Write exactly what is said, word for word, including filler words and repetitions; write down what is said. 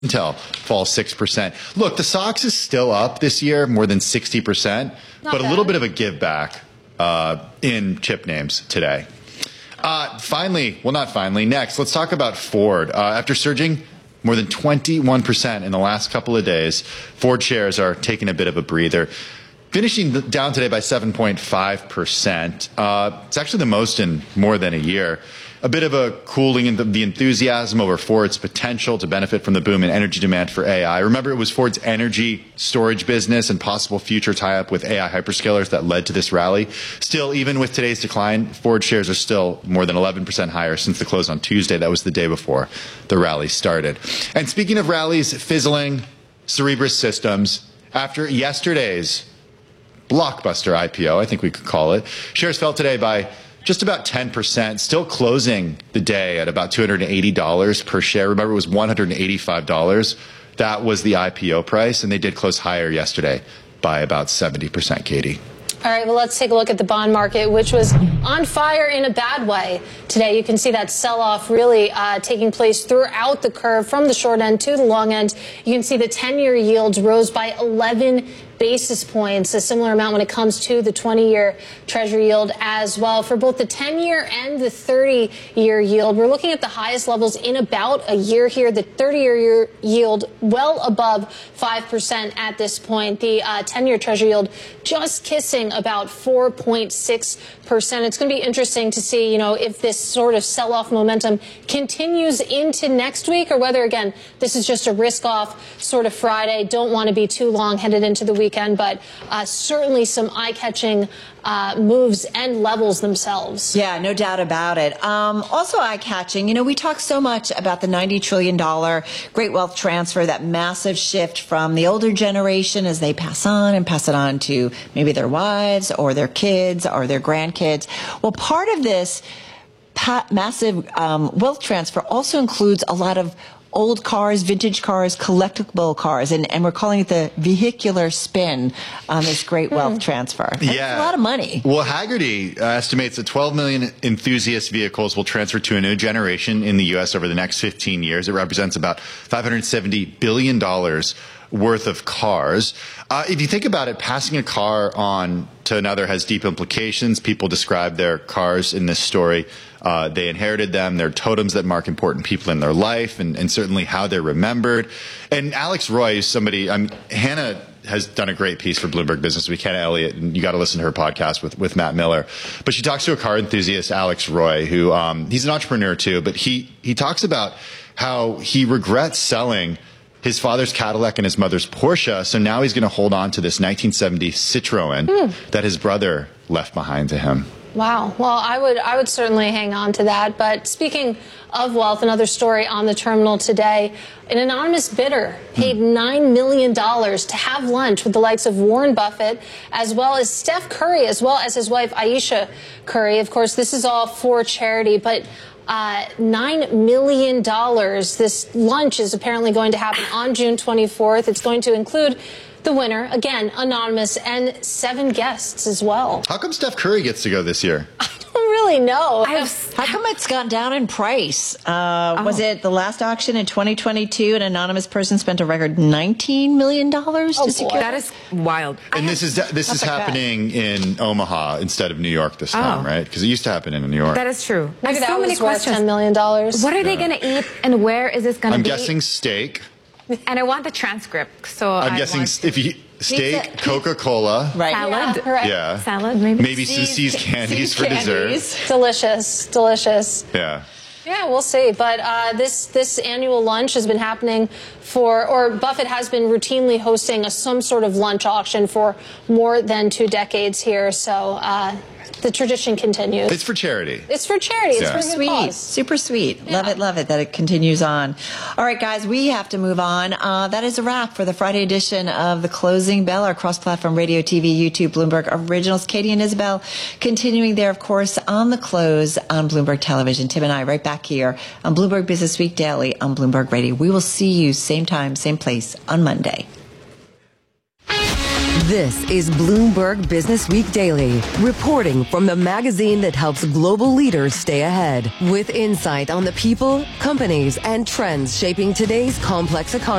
Intel falls six percent. Look, the S O X is still up this year, more than sixty percent, Not but bad. a little bit of a give back uh, in chip names today. Uh, finally, well, not finally, next, let's talk about Ford. Uh, after surging more than twenty-one percent in the last couple of days, Ford shares are taking a bit of a breather, finishing down today by seven point five percent. Uh, it's actually the most in more than a year. A bit of a cooling in the, the enthusiasm over Ford's potential to benefit from the boom in energy demand for A I. Remember, it was Ford's energy storage business and possible future tie-up with A I hyperscalers that led to this rally. Still, even with today's decline, Ford shares are still more than eleven percent higher since the close on Tuesday. That was the day before the rally started. And speaking of rallies fizzling, Cerebras Systems, after yesterday's blockbuster I P O, I think we could call it, shares fell today by just about ten percent, still closing the day at about two hundred eighty dollars per share. Remember, it was one hundred eighty-five dollars. That was the I P O price, and they did close higher yesterday by about seventy percent, Katie. All right, well, let's take a look at the bond market, which was on fire in a bad way today. You can see that sell-off really uh, taking place throughout the curve from the short end to the long end. You can see the ten-year yields rose by eleven basis points, a similar amount when it comes to the twenty-year Treasury yield as well. For both the ten-year and the thirty-year yield, we're looking at the highest levels in about a year here. The thirty-year yield well above five percent at this point. The uh, ten-year Treasury yield just kissing about four point six percent. It's going to be interesting to see, you know, if this sort of sell-off momentum continues into next week or whether, again, this is just a risk-off sort of Friday. Don't want to be too long headed into the weekend, but uh, certainly some eye-catching uh, moves and levels themselves. Yeah, no doubt about it. Um, also eye-catching, you know, we talk so much about the ninety trillion dollars great wealth transfer, that massive shift from the older generation as they pass on and pass it on to maybe their wives or their kids or their grandkids. Well, part of this pa- massive um, wealth transfer also includes a lot of old cars, vintage cars, collectible cars, and, and we're calling it the vehicular spin on this great wealth transfer. And Yeah. it's a lot of money. Well, Hagerty uh, estimates that twelve million enthusiast vehicles will transfer to a new generation in the U S over the next fifteen years. It represents about five hundred seventy billion dollars worth of cars. Uh, if you think about it, passing a car on to another has deep implications. People describe their cars in this story. Uh, they inherited them. They're totems that mark important people in their life and, and certainly how they're remembered. And Alex Roy is somebody, um, Hannah has done a great piece for Bloomberg Business Week, Hannah Elliott, and you got to listen to her podcast with, with Matt Miller. But she talks to a car enthusiast, Alex Roy, who um, he's an entrepreneur too, but he, he talks about how he regrets selling his father's Cadillac and his mother's Porsche, so now he's going to hold on to this nineteen seventy Citroen hmm. that his brother left behind to him. Wow. Well, I would I would certainly hang on to that. But speaking of wealth, another story on the terminal today. An anonymous bidder paid nine million dollars to have lunch with the likes of Warren Buffett, as well as Steph Curry, as well as his wife, Ayesha Curry. Of course, this is all for charity, but Uh, nine million dollars. This lunch is apparently going to happen on June twenty-fourth. It's going to include the winner, again, anonymous, and seven guests as well. How come Steph Curry gets to go this year? I don't really know. I've, How come it's gone down in price? Uh, oh. Was it the last auction in twenty twenty-two? An anonymous person spent a record nineteen million dollars oh, to secure. That is wild. And this is this is happening in Omaha instead of New York this time, oh. right? Because it used to happen in New York. That is true. Maybe I have that so many was worth questions. ten million dollars. What are they Yeah. going to eat, and where is this going to I'm be? guessing steak. And I want the transcript. So I'm I guessing want if you steak, Pizza. Coca-Cola, Right. salad. Yeah, right. yeah, Salad, maybe. maybe some C's candies for candies. dessert. Delicious, delicious. Yeah. Yeah, we'll see. But uh, this this annual lunch has been happening for, or Buffett has been routinely hosting a, some sort of lunch auction for more than two decades here. So uh, the tradition continues. It's for charity. It's for charity. It's Yeah. for a good Sweet, cause. super sweet. Yeah. Love it, love it that it continues on. All right, guys, we have to move on. Uh, that is a wrap for the Friday edition of The Closing Bell, our cross-platform radio, T V, YouTube, Bloomberg Originals. Katie and Isabel continuing there, of course, on the close on Bloomberg Television. Tim and I right back here on Bloomberg Business Week Daily on Bloomberg Radio. We will see you same time, same place on Monday. This is Bloomberg Business Week Daily, reporting from the magazine that helps global leaders stay ahead, with insight on the people, companies, and trends shaping today's complex economy.